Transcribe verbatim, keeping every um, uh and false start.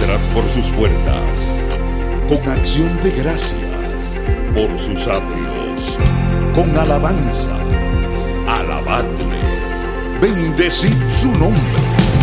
entrad por sus puertas con acción de gracias, por sus atrios con alabanza. Alabadle, bendecid su nombre.